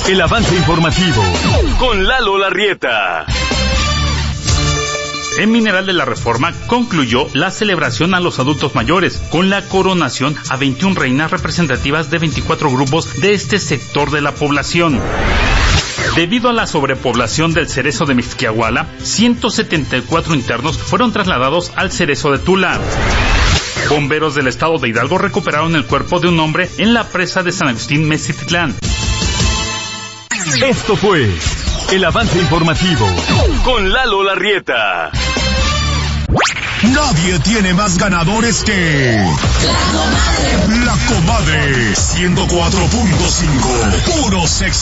El avance informativo con Lalo Larrieta. En Mineral de la Reforma concluyó la celebración a los adultos mayores con la coronación a 21 reinas representativas de 24 grupos de este sector de la población. Debido a la sobrepoblación del Cerezo de Mixquiahuala, 174 internos fueron trasladados al Cerezo de Tula. Bomberos del estado de Hidalgo recuperaron el cuerpo de un hombre en la presa de San Agustín, Mexitlán. Esto fue el avance informativo con Lalo Larrieta. Nadie tiene más ganadores que La Comadre 104.5. Puro sexo.